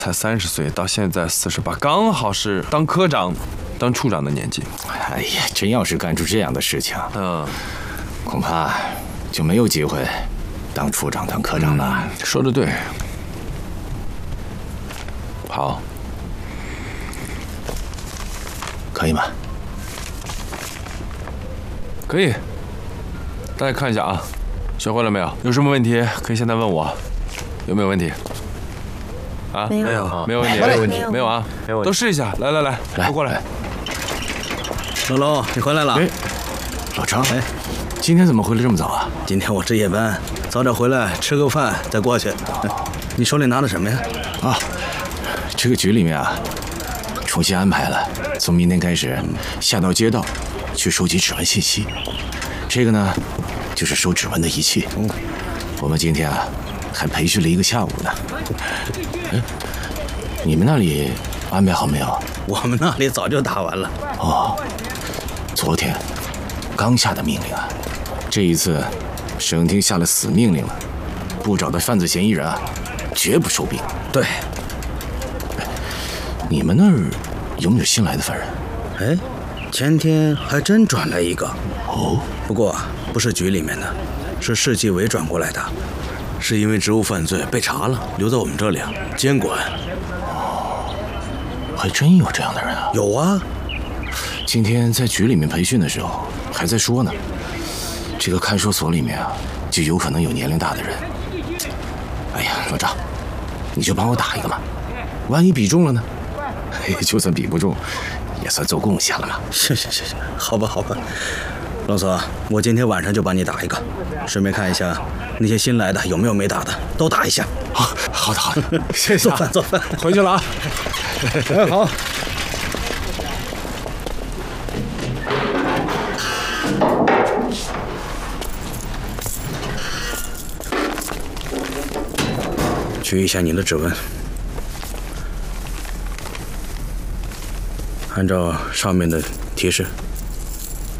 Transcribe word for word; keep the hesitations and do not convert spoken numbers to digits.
才三十岁，到现在四十八，刚好是当科长、当处长的年纪。 哎呀，真要是干出这样的事情， 嗯， 恐怕就没有机会当处长、当科长了。 嗯、说得对。好， 可以吗？ 可以。大家看一下啊，学会了没有？有什么问题可以现在问我。有没有问题？啊， 没有， 没有，没有问题， 没有问题， 没有啊，没有问题，都试一下。来来来， 来， 都过来。 龙龙，你回来了。 哎，老张，哎，今天怎么回来这么早啊？ 今天我值夜班，早点回来吃个饭再过去。你手里拿的什么呀？ 啊，这个局里面啊，重新安排了，从明天开始下到街道去收集指纹信息。这个呢，就是收指纹的仪器。嗯，我们今天啊，还培训了一个下午呢。哎，你们那里安排好没有？ 我们那里早就打完了。 哦，昨天刚下的命令啊，这一次省厅下了死命令了，不找到犯罪嫌疑人啊，绝不收兵。 对。 你们那儿有没有新来的犯人？ 哎，前天还真转来一个。 哦， 不过不是局里面的，是市纪委转过来的，是因为职务犯罪被查了，留在我们这里啊监管。 哦，还真有这样的人啊？ 有啊， 今天在局里面培训的时候还在说呢，这个看守所里面啊，就有可能有年龄大的人。哎呀，老张，你就帮我打一个嘛，万一比中了呢？就算比不中，也算做贡献了嘛。 行行行行，好吧好吧，老左，我今天晚上就帮你打一个，顺便看一下那些新来的有没有没打的，都打一下。 好，好的好的，谢谢。 做饭做饭， 回去了啊。 哎，好。取一下你的指纹，按照上面的提示